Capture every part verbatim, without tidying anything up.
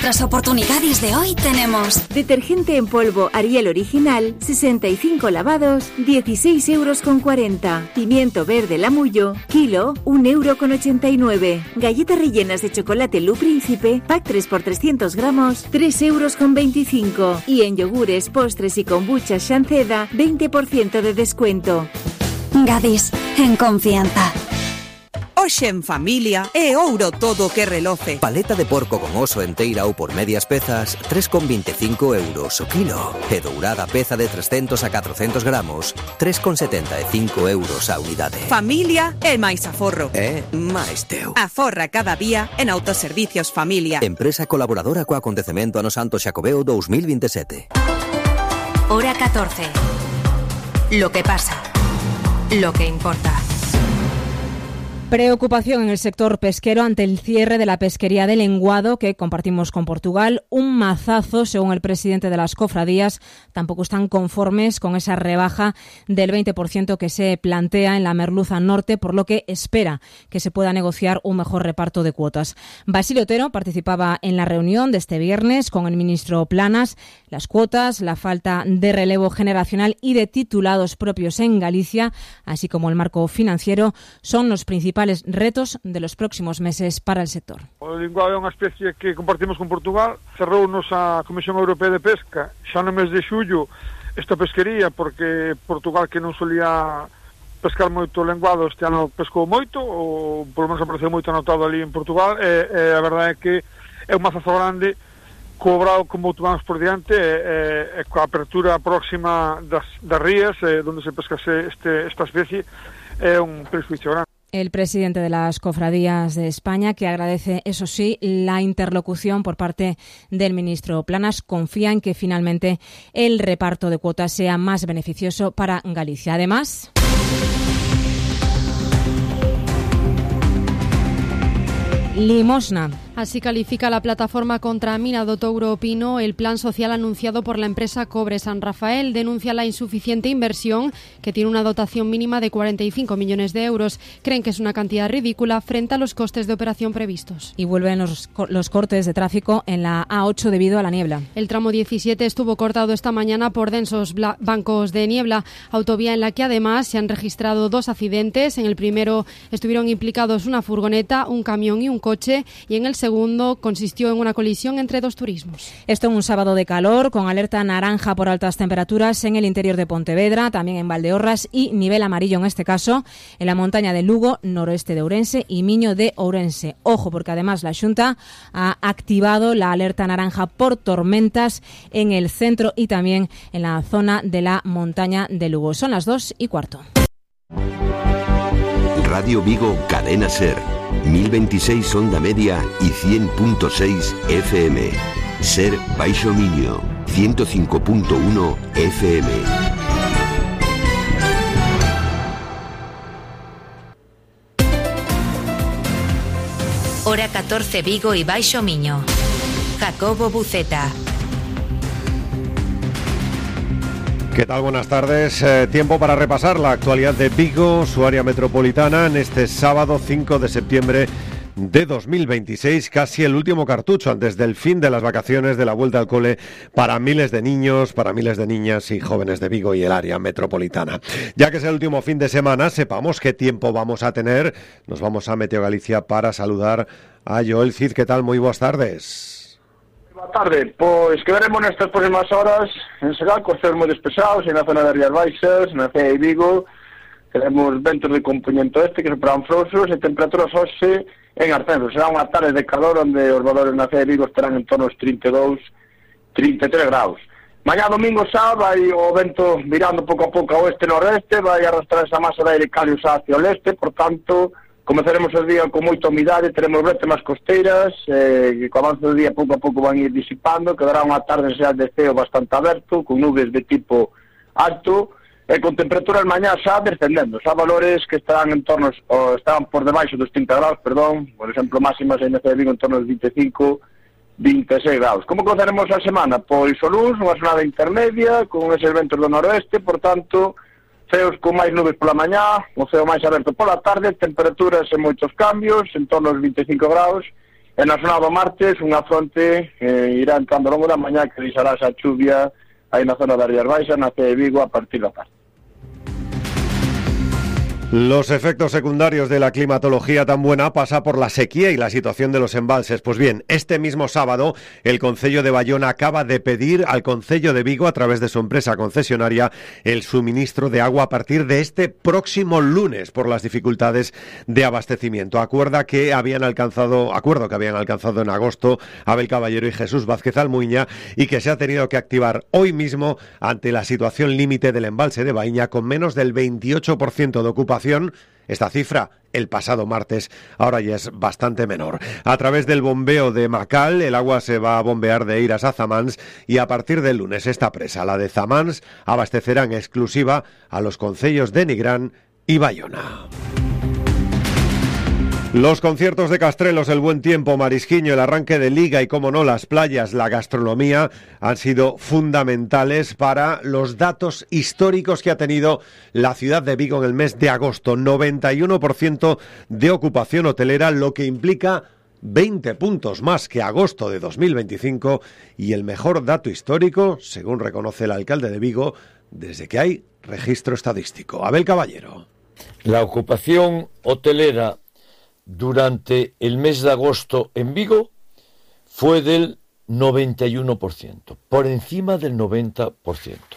las oportunidades de hoy tenemos detergente en polvo Ariel Original, sesenta y cinco lavados, dieciséis euros con cuarenta. Pimiento verde Lamullo, kilo, un euro con ochenta y nueve. Galletas rellenas de chocolate Lu Príncipe, pack tres por trescientos gramos, tres euros con veinticinco. Y en yogures, postres y kombucha Shanceda, veinte por ciento de descuento. Gadis, en confianza. Hoxe en familia é ouro todo que reloce. Paleta de porco con oso enteira ou por medias pezas, tres con veinticinco euros o kilo. E dourada peza de trescentos a catrocentos gramos, tres con setenta e cinco euros a unidade. Familia é máis aforro. É máis teu. Aforra cada día en Autoservicios Familia. Empresa colaboradora co acontecemento ano Santo Xacobeo dos mil veintisiete. Hora catorce. Lo que pasa. Lo que importa. Preocupación en el sector pesquero ante el cierre de la pesquería de Lenguado que compartimos con Portugal. Un mazazo, según el presidente de las cofradías. Tampoco están conformes con esa rebaja del veinte por ciento que se plantea en la merluza norte, por lo que espera que se pueda negociar un mejor reparto de cuotas. Basilio Otero participaba en la reunión de este viernes con el ministro Planas. Las cuotas, la falta de relevo generacional y de titulados propios en Galicia, así como el marco financiero, son los principales retos de los próximos meses para el sector. O linguado é unha especie que compartimos con Portugal. Cerrounos a Comisión Europea de Pesca xa no mes de xullo esta pesquería, porque Portugal, que non solía pescar moito lenguado, este ano pescou moito, ou polo menos apareceu moito anotado ali en Portugal, e, e a verdade é que é un mazazo grande cobrado como tomamos por diante, e, e, e coa apertura próxima das, das rías, e, onde se pescase este, esta especie, é un prejuicio grande. El presidente de las cofradías de España, que agradece, eso sí, la interlocución por parte del ministro Planas, confía en que finalmente el reparto de cuotas sea más beneficioso para Galicia. Además, limosna. Así califica la plataforma contra a mina do Touro Pino el plan social anunciado por la empresa Cobre San Rafael. Denuncia la insuficiente inversión, que tiene una dotación mínima de cuarenta y cinco millones de euros. Creen que es una cantidad ridícula frente a los costes de operación previstos. Y vuelven los, los cortes de tráfico en la A ocho debido a la niebla. El tramo diecisiete estuvo cortado esta mañana por densos bancos de niebla, autovía en la que además se han registrado dos accidentes. En el primero estuvieron implicados una furgoneta, un camión y un coche, y en el segundo segundo consistió en una colisión entre dos turismos. Esto en un sábado de calor, con alerta naranja por altas temperaturas en el interior de Pontevedra, también en Valdeorras, y nivel amarillo en este caso en la montaña de Lugo, noroeste de Ourense y Miño de Ourense. Ojo, porque además la Xunta ha activado la alerta naranja por tormentas en el centro y también en la zona de la montaña de Lugo. Son las dos y cuarto. Radio Vigo, Cadena Ser, mil veintiséis onda media y cien punto seis F M. Ser Baixo Miño, ciento cinco punto uno F M. Hora catorce Vigo y Baixo Miño. Jacobo Buceta. ¿Qué tal? Buenas tardes. Eh, tiempo para repasar la actualidad de Vigo, su área metropolitana, en este sábado cinco de septiembre de dos mil veintiséis, casi el último cartucho antes del fin de las vacaciones, de la vuelta al cole para miles de niños, para miles de niñas y jóvenes de Vigo y el área metropolitana. Ya que es el último fin de semana, sepamos qué tiempo vamos a tener. Nos vamos a Meteo Galicia para saludar a Joel Cid. ¿Qué tal? Muy buenas tardes. Boa tarde, pois que veremos nestas próximas horas en Segal, cos ceos moi despesados, en a zona das Rías Baixas, na Cea de Vigo, teremos ventos de componente este que superan frouxos e temperaturas hoxe en ascenso. Será unha tarde de calor onde os valores na Cea de Vigo estarán en torno aos trinta e dous, trinta e tres graus. Mañá domingo xa vai o vento virando pouco a pouco ao oeste-noroeste, vai arrastrar esa masa de aire cálido xa hacia o leste, por tanto, comezaremos o día con moita humidade, teremos bretemas costeiras, eh, que co avance do día pouco a pouco van ir disipando, quedará unha tarde xa de ceo bastante aberto, con nubes de tipo alto, e con temperaturas mañá xa descendendo, xa valores que estarán en torno, o estarán por debaixo dos trinta graus, perdón, por exemplo, máximas en Cea de Vigo en torno aos vinte e cinco, vinte e seis graus. Como comezaremos a semana? Pois o luns, unha jornada intermedia, con eses ventos do noroeste, por tanto, ceos con máis nubes pola mañá, o ceo máis aberto pola tarde, temperaturas en moitos cambios, en torno aos vinte e cinco graus, E na zona do martes, unha fronte eh, irá entrando longo da mañá que deixará esa chuvia aí na zona das Rías Baixas, na C de Vigo, a partir da tarde. Los efectos secundarios de la climatología tan buena pasa por la sequía y la situación de los embalses. Pues bien, este mismo sábado el Concello de Bayona acaba de pedir al Concello de Vigo, a través de su empresa concesionaria, el suministro de agua a partir de este próximo lunes por las dificultades de abastecimiento. Acuerda que habían alcanzado, acuerdo que habían alcanzado en agosto Abel Caballero y Jesús Vázquez Almuña, y que se ha tenido que activar hoy mismo ante la situación límite del embalse de Baíña, con menos del veintiocho por ciento de ocupación. Esta cifra, el pasado martes, ahora ya es bastante menor. A través del bombeo de Macal, el agua se va a bombear de Eiras a Zamans, y a partir del lunes esta presa, la de Zamans, abastecerá en exclusiva a los concellos de Nigrán y Bayona. Los conciertos de Castrelos, el buen tiempo, Marisquiño, el arranque de Liga y, como no, las playas, la gastronomía, han sido fundamentales para los datos históricos que ha tenido la ciudad de Vigo en el mes de agosto. noventa y uno por ciento de ocupación hotelera, lo que implica veinte puntos más que agosto de dos mil veinticinco, y el mejor dato histórico, según reconoce el alcalde de Vigo, desde que hay registro estadístico. Abel Caballero. La ocupación hotelera durante el mes de agosto en Vigo fue del noventa y uno por ciento, por encima del noventa por ciento.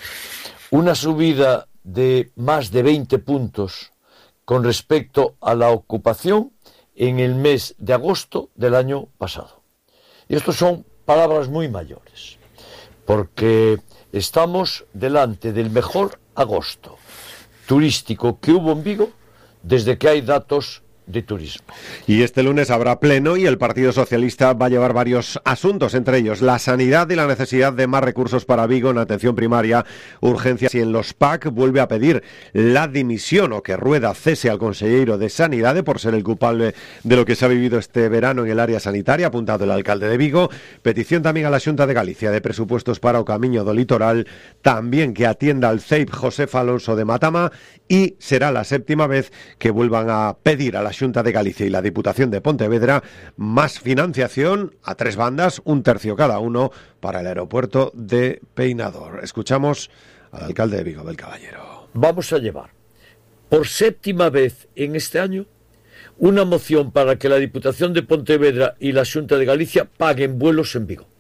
Una subida de más de veinte puntos con respecto a la ocupación en el mes de agosto del año pasado. Y esto son palabras muy mayores, porque estamos delante del mejor agosto turístico que hubo en Vigo desde que hay datos de turismo. Y este lunes habrá pleno y el Partido Socialista va a llevar varios asuntos, entre ellos la sanidad y la necesidad de más recursos para Vigo en atención primaria, urgencias, y en los P A C vuelve a pedir la dimisión, o que Rueda cese al consejero de Sanidad por ser el culpable de lo que se ha vivido este verano en el área sanitaria, apuntado el alcalde de Vigo. Petición también a la Xunta de Galicia de presupuestos para o Camiño do Litoral, también que atienda al C E I P José Alonso de Matama, y será la séptima vez que vuelvan a pedir a la Xunta de Galicia y la Diputación de Pontevedra más financiación a tres bandas, un tercio cada uno, para el aeropuerto de Peinador. Escuchamos al alcalde de Vigo, Abel Caballero. Vamos a llevar por séptima vez en este año una moción para que la Diputación de Pontevedra y la Xunta de Galicia paguen vuelos en Vigo.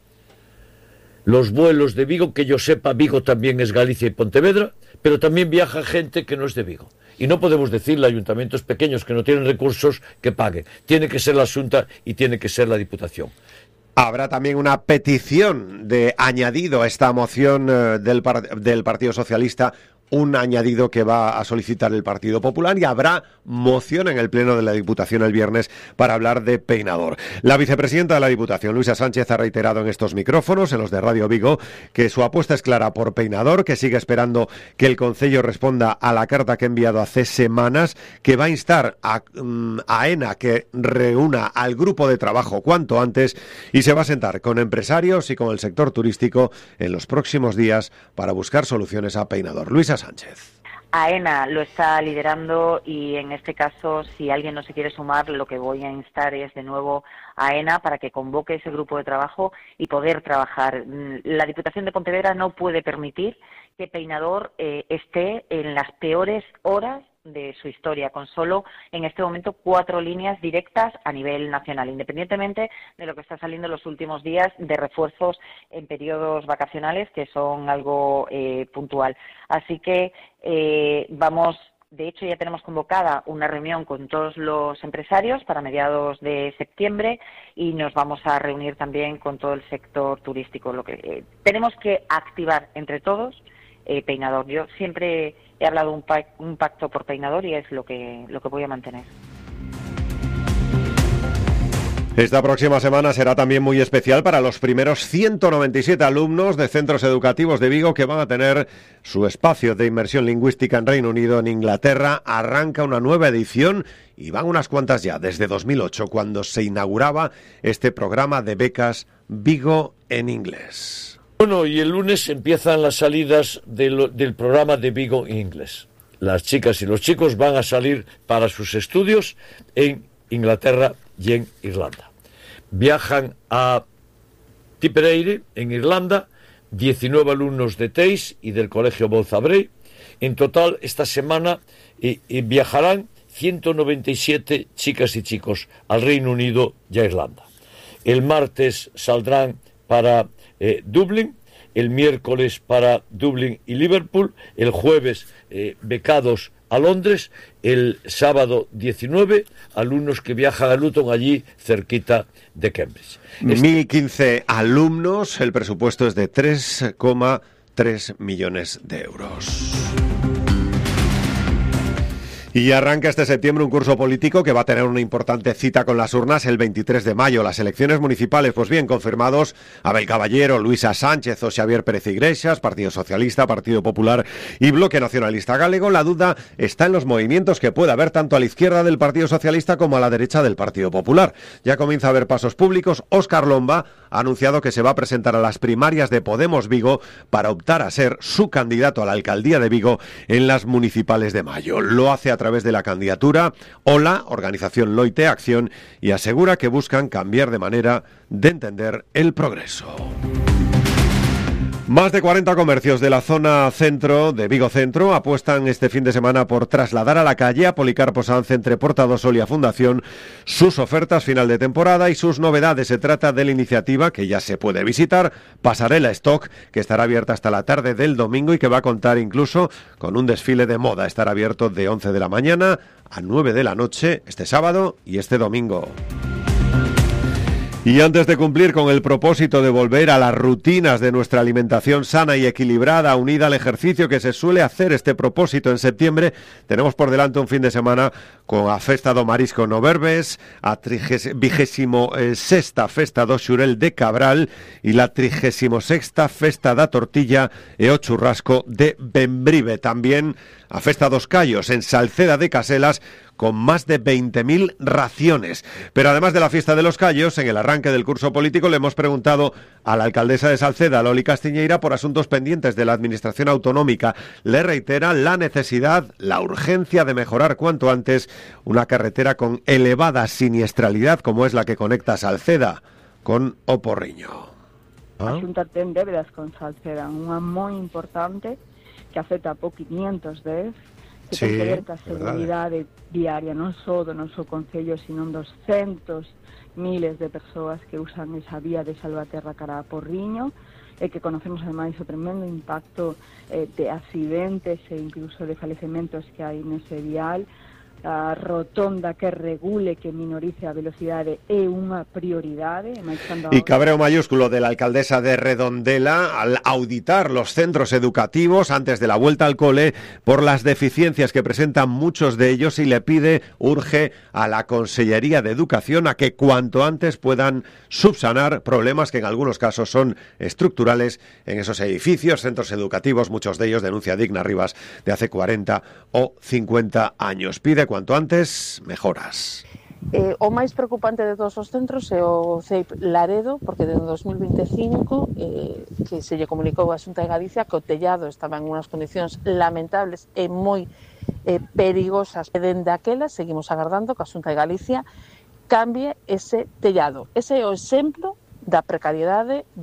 Los vuelos de Vigo, que yo sepa, Vigo también es Galicia y Pontevedra, pero también viaja gente que no es de Vigo. Y no podemos decirle a ayuntamientos pequeños que no tienen recursos que paguen. Tiene que ser la Xunta y tiene que ser la Diputación. Habrá también una petición de añadido a esta moción eh, del, par- del Partido Socialista, un añadido que va a solicitar el Partido Popular, y habrá moción en el Pleno de la Diputación el viernes para hablar de Peinador. La vicepresidenta de la Diputación, Luisa Sánchez, ha reiterado en estos micrófonos, en los de Radio Vigo, que su apuesta es clara por Peinador, que sigue esperando que el Concello responda a la carta que ha enviado hace semanas, que va a instar a, um, a AENA que reúna al grupo de trabajo cuanto antes, y se va a sentar con empresarios y con el sector turístico en los próximos días para buscar soluciones a Peinador. Luisa Sánchez. AENA lo está liderando, y en este caso, si alguien no se quiere sumar, lo que voy a instar es de nuevo a AENA para que convoque ese grupo de trabajo y poder trabajar. La Diputación de Pontevedra no puede permitir que Peinador eh, esté en las peores horas de su historia, con solo en este momento cuatro líneas directas a nivel nacional, independientemente de lo que está saliendo en los últimos días de refuerzos en periodos vacacionales, que son algo eh, puntual. Así que eh, vamos, de hecho ya tenemos convocada una reunión con todos los empresarios para mediados de septiembre, y nos vamos a reunir también con todo el sector turístico. Lo que eh, tenemos que activar entre todos eh, Peinador. Yo siempre he hablado de un, pac- un pacto por Peinador, y es lo que, lo que voy a mantener. Esta próxima semana será también muy especial para los primeros ciento noventa y siete alumnos de centros educativos de Vigo que van a tener su espacio de inmersión lingüística en Reino Unido, en Inglaterra. Arranca una nueva edición, y van unas cuantas ya, desde dos mil ocho, cuando se inauguraba este programa de becas Vigo en inglés. Bueno, y el lunes empiezan las salidas de lo, del programa de Vigo en inglés. Las chicas y los chicos van a salir para sus estudios en Inglaterra y en Irlanda. viajan a Tipperary, en Irlanda, diecinueve alumnos de Teis y del Colegio Bolzabrey. En total, esta semana eh, eh, viajarán ciento noventa y siete chicas y chicos al Reino Unido y a Irlanda. El martes saldrán para eh, Dublín, el miércoles para Dublín y Liverpool, el jueves eh, becados a Londres, el sábado diecinueve, alumnos que viajan a Luton, allí cerquita de Cambridge. mil quince alumnos, el presupuesto es de tres coma tres millones de euros. Y arranca este septiembre un curso político que va a tener una importante cita con las urnas el veintitrés de mayo. Las elecciones municipales, pues bien, confirmados Abel Caballero, Luisa Sánchez o Xavier Pérez Iglesias, Partido Socialista, Partido Popular y Bloque Nacionalista Galego. La duda está en los movimientos que puede haber tanto a la izquierda del Partido Socialista como a la derecha del Partido Popular. Ya comienza a haber pasos públicos. Óscar Lomba ha anunciado que se va a presentar a las primarias de Podemos Vigo para optar a ser su candidato a la alcaldía de Vigo en las municipales de mayo. Lo hace a través de la candidatura Hola, organización Loite Acción, y asegura que buscan cambiar de manera de entender el progreso. Más de cuarenta comercios de la zona centro de Vigo Centro apuestan este fin de semana por trasladar a la calle a Policarpo Sanz entre Portadosol y a Fundación sus ofertas final de temporada y sus novedades. Se trata de la iniciativa que ya se puede visitar, Pasarela Stock, que estará abierta hasta la tarde del domingo y que va a contar incluso con un desfile de moda. Estará abierto de once de la mañana a nueve de la noche este sábado y este domingo. Y antes de cumplir con el propósito de volver a las rutinas de nuestra alimentación sana y equilibrada, unida al ejercicio que se suele hacer este propósito en septiembre, tenemos por delante un fin de semana con a Festa do Marisco no Verbes, a vigésimo sexta Festa do Xurel de Cabral y la trigésimo sexta Festa da Tortilla e o Churrasco de Bembrive. También a Festa dos Callos en Salceda de Caselas, con más de veinte mil raciones. Pero además de la fiesta de los Callos, en el arranque del curso político le hemos preguntado a la alcaldesa de Salceda, Loli Castiñeira, por asuntos pendientes de la administración autonómica. Le reitera la necesidad, la urgencia de mejorar cuanto antes una carretera con elevada siniestralidad como es la que conecta Salceda con O Porriño. A Xunta ten débedas con Salceda, unha moi importante que afecta a po quinientos dez, que sí, ten que ver ca seguridade diaria non só do noso concello, sino dos centos miles de persoas que usan esa vía de Salvaterra cara a Porriño, e que conocemos ademais o tremendo impacto eh, de accidentes e incluso de falecementos que hai nese vial. A rotonda que regule, que minorice a velocidade é unha prioridade. Y cabreo mayúsculo de la alcaldesa de Redondela al auditar los centros educativos antes de la vuelta al cole por las deficiencias que presentan muchos de ellos, y le pide, urge a la Consellería de Educación a que cuanto antes puedan subsanar problemas que en algunos casos son estructurales en esos edificios, centros educativos, muchos de ellos, denuncia Digna Rivas, de hace cuarenta o cincuenta años. Pide cuanto antes mejoras. Eh, o máis preocupante de todos os centros é o C E I P Laredo, porque desde dos mil veinticinco eh, que se lle comunicou a Xunta de Galicia que o tellado estaba en unhas condicións lamentables e moi eh, perigosas. E dende aquela seguimos agardando que a Xunta de Galicia cambie ese tellado. Ese é o exemplo da precariedade